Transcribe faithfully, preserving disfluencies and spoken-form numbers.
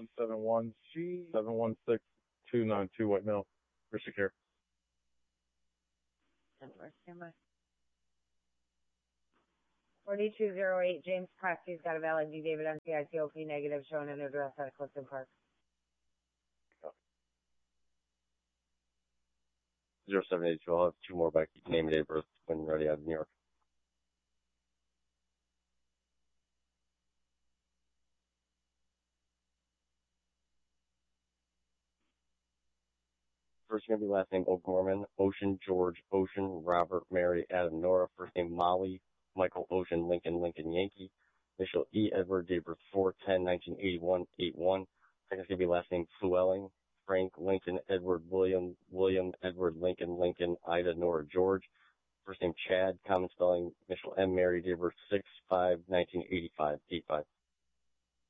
one seven one seven one six two nine two White Mill. For secure. forty-two oh eight, James Presley's got a valid D. David M C I T O P negative showing an address at Clifton Park. zero seven eight two, I'll have two more back. You can name and date of birth when ready out of New York. First name, last name O'Gorman, Ocean, George, Ocean, Robert, Mary, Adam, Nora. First name Molly, Michael, Ocean, Lincoln, Lincoln, Yankee. Initial E, Edward, date of birth four ten nineteen eighty-one, eight one. Second name, last name Flewelling, Frank, Lincoln, Edward, William, William, Edward, Lincoln, Lincoln, Ida, Nora, George. First name Chad, common spelling, initial M, Mary, date of birth six five nineteen eighty-five, eight five.